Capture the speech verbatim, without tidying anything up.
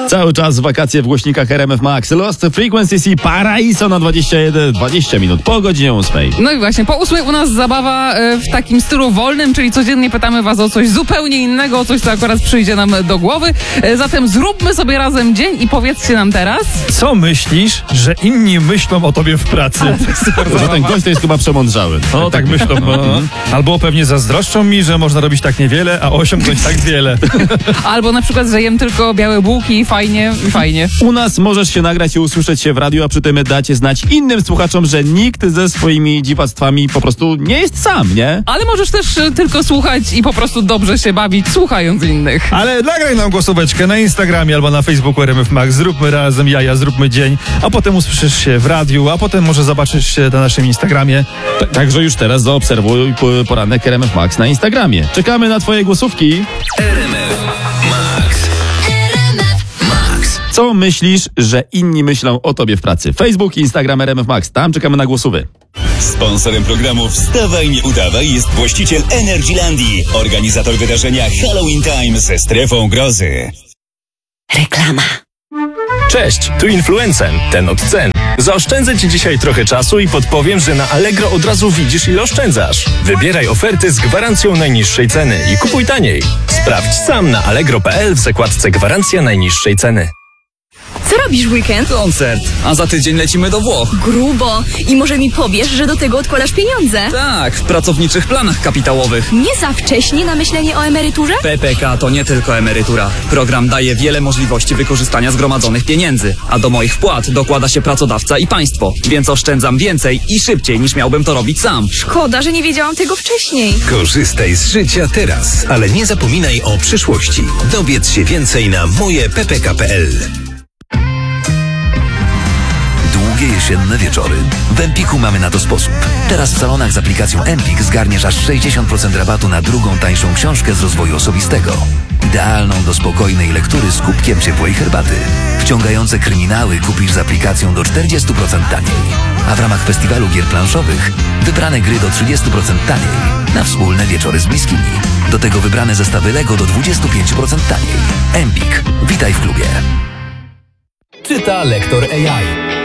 Cały czas wakacje w głośnikach R M F Max. Lost Frequencies i Paraiso na dwadzieścia jeden, dwadzieścia minut po godzinie ósmej. No i właśnie, po ósmej u nas zabawa e, w takim stylu wolnym, czyli codziennie pytamy was o coś zupełnie innego, o coś, co akurat przyjdzie nam do głowy. E, zatem zróbmy sobie razem dzień i powiedzcie nam teraz... Co myślisz, że inni myślą o tobie w pracy? Że ten gość to jest chyba przemądrzały. O, tak myślą. No. Albo pewnie zazdroszczą mi, że można robić tak niewiele, a osiągnąć tak wiele. Albo na przykład, że jem tylko białe bułki i fajnie, i fajnie. U nas możesz się nagrać i usłyszeć się w radiu, a przy tym dacie znać innym słuchaczom, że nikt ze swoimi dziwactwami po prostu nie jest sam, nie? Ale możesz też e, tylko słuchać i po prostu dobrze się bawić, słuchając innych. Ale nagraj nam głosóweczkę na Instagramie albo na Facebooku R M F Max. Zróbmy razem jaja, zróbmy dzień, a potem usłyszysz się w radiu, a potem może zobaczysz się na naszym Instagramie. T- Także już teraz zaobserwuj p- poranek R M F Max na Instagramie. Czekamy na twoje głosówki. R M F Max. Max. Co myślisz, że inni myślą o tobie w pracy? Facebook, Instagram, R M F Max. Tam czekamy na głosówy. Sponsorem programu Wstawaj, nie udawaj jest właściciel Energylandii, organizator wydarzenia Halloween Time ze strefą grozy. Reklama. Cześć, tu Influencen, ten od cen. Zaoszczędzę Ci dzisiaj trochę czasu i podpowiem, że na Allegro od razu widzisz, ile oszczędzasz. Wybieraj oferty z gwarancją najniższej ceny i kupuj taniej. Sprawdź sam na allegro kropka p l w zakładce Gwarancja najniższej ceny. Co robisz w weekend? Koncert, a za tydzień lecimy do Włoch. Grubo. I może mi powiesz, że do tego odkładasz pieniądze? Tak, w pracowniczych planach kapitałowych. Nie za wcześnie na myślenie o emeryturze? P P K to nie tylko emerytura. Program daje wiele możliwości wykorzystania zgromadzonych pieniędzy, a do moich wpłat dokłada się pracodawca i państwo, więc oszczędzam więcej i szybciej niż miałbym to robić sam. Szkoda, że nie wiedziałam tego wcześniej. Korzystaj z życia teraz, ale nie zapominaj o przyszłości. Dowiedz się więcej na moje p p k kropka p l. Długie jesienne wieczory. W Empiku mamy na to sposób. Teraz w salonach z aplikacją Empik zgarniesz aż sześćdziesiąt procent rabatu na drugą tańszą książkę z rozwoju osobistego. Idealną do spokojnej lektury z kubkiem ciepłej herbaty. Wciągające kryminały kupisz z aplikacją do czterdzieści procent taniej. A w ramach festiwalu gier planszowych wybrane gry do trzydzieści procent taniej. Na wspólne wieczory z bliskimi. Do tego wybrane zestawy Lego do dwadzieścia pięć procent taniej. Empik. Witaj w klubie. Czyta lektor A I.